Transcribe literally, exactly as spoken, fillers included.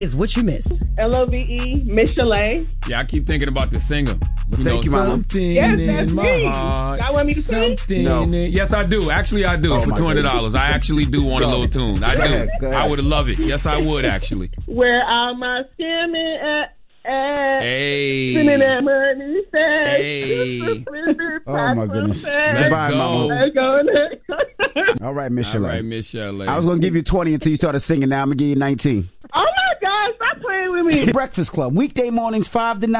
is what you missed. L O V E, Miss Chalet. Yeah, I keep thinking about the singer. You Thank know, you, Mama. something Yes, in that's my me. heart. Y'all want me to sing? Something No. in- Yes, I do. Actually, I do. Oh, for my two hundred dollars. I actually do want a Go little ahead. tune. I Go do. ahead, go ahead. I would love it. Yes, I would, actually. Where are my skimming at? at Hey. Spending that money fast. Hey. Oh, my goodness. Let's Goodbye, go. Mama. Let's go. Let's go. All right, Miss All Chalet. right, Miss Chalet. I was going to give you twenty until you started singing. Now I'm going to give you nineteen. Oh, my God. Stop playing with me. The Breakfast Club, weekday mornings, five to nine.